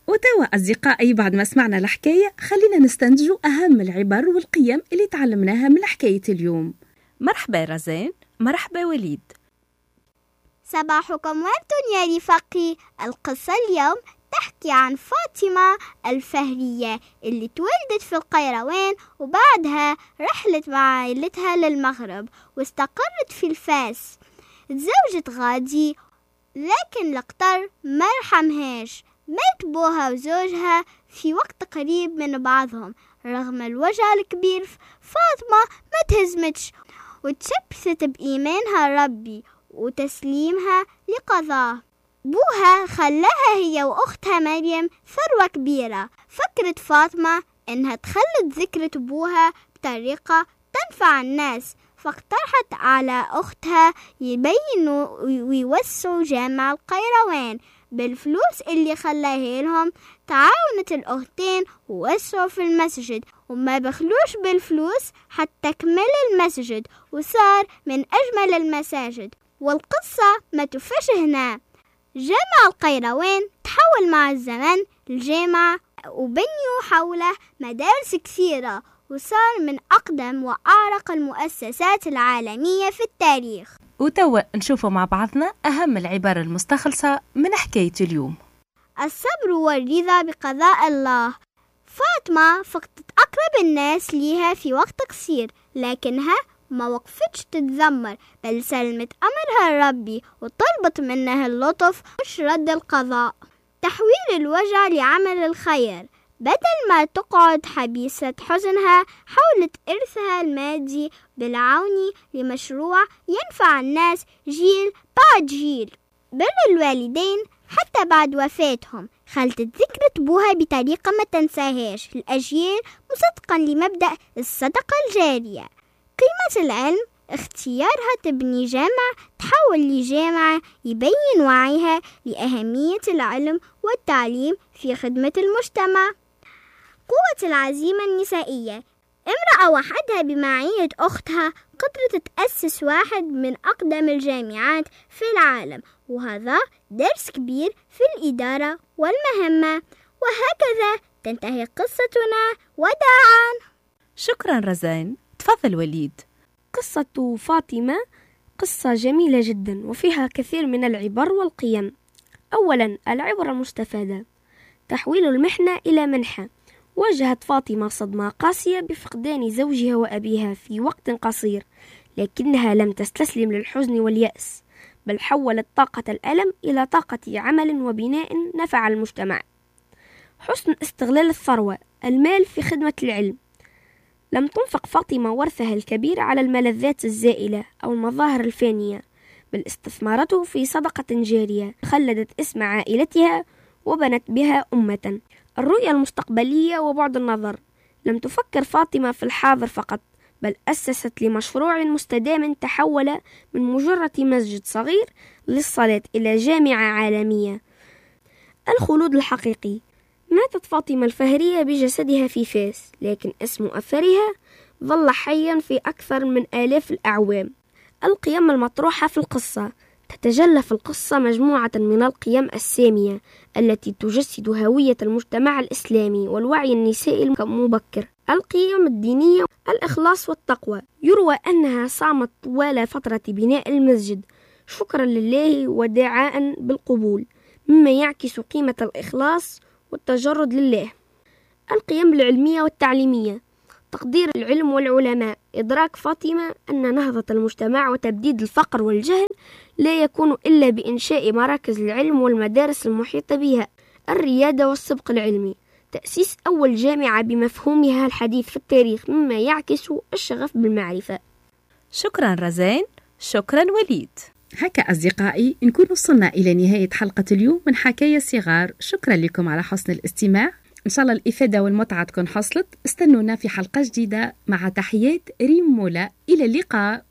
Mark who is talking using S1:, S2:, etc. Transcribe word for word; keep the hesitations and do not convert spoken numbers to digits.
S1: وتوا أصدقائي بعد ما سمعنا الحكاية خلينا نستنتجوا أهم العبر والقيم اللي تعلمناها من حكاية اليوم.
S2: مرحبا رزان. مرحبا وليد.
S3: صباحكم ورد يا رفاقي. القصة اليوم تحكي عن فاطمة الفهرية اللي تولدت في القيروان، وبعدها رحلت مع عائلتها للمغرب واستقرت في الفاس. تزوجت غادي، لكن القطر ما رحمهاش، مات بوها وزوجها في وقت قريب من بعضهم. رغم الوجع الكبير فاطمة ما تهزمتش وتشبثت بإيمانها ربي وتسليمها لقضاه. بوها خلاها هي وأختها مريم ثروة كبيرة. فكرت فاطمة إنها تخلد ذكرى بوها بطريقة تنفع الناس، فاقترحت على أختها يبينوا ويوسعوا جامع القيروان بالفلوس اللي خلاها لهم. تعاونت الأختين ووسعوا في المسجد، وما بخلوش بالفلوس حتى كمل المسجد وصار من أجمل المساجد. والقصة ما تفش هنا. جامع القيروان تحول مع الزمن الجامع، وبنيوا حوله مدارس كثيرة، وصار من أقدم وأعرق المؤسسات العالمية في التاريخ.
S2: وتوا نشوفوا مع بعضنا أهم العبارة المستخلصة من حكاية اليوم.
S3: الصبر والرضا بقضاء الله. فاطمة فقدت أقرب الناس ليها في وقت قصير، لكنها ما وقفتش تتذمر، بل سلمت أمرها ربي وطلبت منها اللطف مش رد القضاء. تحويل الوجع لعمل الخير. بدل ما تقعد حبيسة حزنها، حاولت إرثها المادي بالعون لمشروع ينفع الناس جيل بعد جيل. بر الوالدين حتى بعد وفاتهم. خلت ذكرى بوها بطريقة ما تنساهاش الأجيال، مصدقا لمبدأ الصدقة الجارية. قيمة العلم. اختيارها تبني جامع تحول لجامعة يبين وعيها لأهمية العلم والتعليم في خدمة المجتمع. قوة العزيمة النسائية. امرأة وحدها بمعية أختها قدرت تأسس واحد من أقدم الجامعات في العالم، وهذا درس كبير في الإدارة والمهمة. وهكذا تنتهي قصتنا. وداعا.
S2: شكرا رزان. تفضل وليد.
S4: قصة فاطمة قصة جميلة جدا وفيها كثير من العبر والقيم. أولا العبرة المستفادة: تحويل المحنة إلى منحة. واجهت فاطمة صدمة قاسية بفقدان زوجها وأبيها في وقت قصير، لكنها لم تستسلم للحزن واليأس، بل حولت طاقة الألم إلى طاقة عمل وبناء نفع المجتمع. حسن استغلال الثروة. المال في خدمة العلم. لم تنفق فاطمة ورثها الكبير على الملذات الزائلة أو المظاهر الفانية، بل استثمرته في صدقة جارية خلدت اسم عائلتها وبنت بها أمة. الرؤية المستقبلية وبعد النظر. لم تفكر فاطمة في الحاضر فقط، بل أسست لمشروع مستدام تحول من مجرد مسجد صغير للصلاة إلى جامعة عالمية. الخلود الحقيقي. ماتت فاطمة الفهرية بجسدها في فاس، لكن اسم أثرها ظل حيا في أكثر من آلاف الأعوام. القيم المطروحة في القصة. تتجلى في القصة مجموعة من القيم السامية التي تجسد هوية المجتمع الإسلامي والوعي النسائي المبكر. القيم الدينية: الإخلاص والتقوى. يروى أنها صامت طوال فترة بناء المسجد شكرا لله ودعاء بالقبول، مما يعكس قيمة الإخلاص والتجرد لله. القيم العلمية والتعليمية: تقدير العلم والعلماء. إدراك فاطمة أن نهضة المجتمع وتبديد الفقر والجهل لا يكون إلا بإنشاء مراكز العلم والمدارس المحيطة بها. الريادة والسبق العلمي: تأسيس أول جامعة بمفهومها الحديث في التاريخ، مما يعكس الشغف بالمعرفة.
S2: شكرا رزان. شكرا وليد.
S1: هكا أصدقائي نكون وصلنا إلى نهاية حلقة اليوم من حكاية صغار. شكرا لكم على حسن الاستماع. إن شاء الله الإفادة والمتعة تكون حصلت. استنونا في حلقة جديدة مع تحيات ريم مولا. إلى اللقاء.